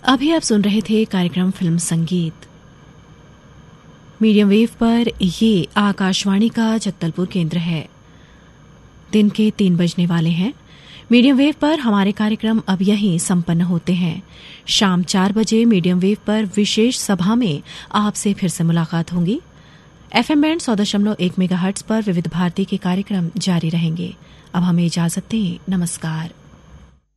अभी आप सुन रहे थे कार्यक्रम फिल्म संगीत मीडियम वेव पर। ये आकाशवाणी का जगदलपुर केंद्र है। दिन के 3 बजने वाले हैं। मीडियम वेव पर हमारे कार्यक्रम अब यहीं संपन्न होते हैं। शाम 4 बजे मीडियम वेव पर विशेष सभा में आपसे फिर से मुलाकात होगी। FM बैंड 100.1 मेगाहर्ट्ज पर विविध भारती के कार्यक्रम जारी रहेंगे। अब हमें इजाजत दें। नमस्कार।